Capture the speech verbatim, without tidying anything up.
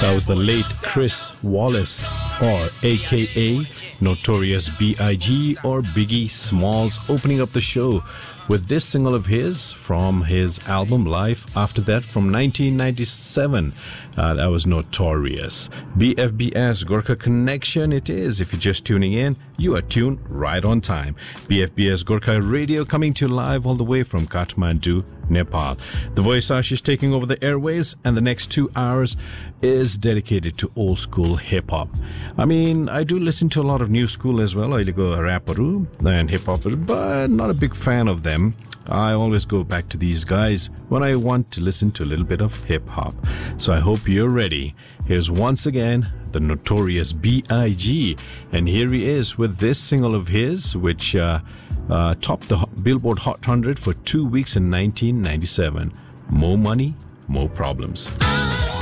That was the late Chris Wallace, or A K A Notorious B I G or Biggie Smalls, opening up the show with this single of his from his album Life After That from nineteen ninety-seven. Uh, that was Notorious. B F B S Gorkha Connection it is. If you're just tuning in, you are tuned right on time. B F B S Gorkha Radio coming to you live all the way from Kathmandu, Nepal. The voice Ashish taking over the airways, and the next two hours is dedicated to old school hip hop. I mean, I do listen to a lot of new school as well. I go rapperu and hip hop, but not a big fan of them. I always go back to these guys when I want to listen to a little bit of hip hop. So I hope you're ready. Here's once again the Notorious B I G, and here he is with this single of his, which uh, uh, topped the Billboard Hot one hundred for two weeks in nineteen ninety-seven. More money, more problems.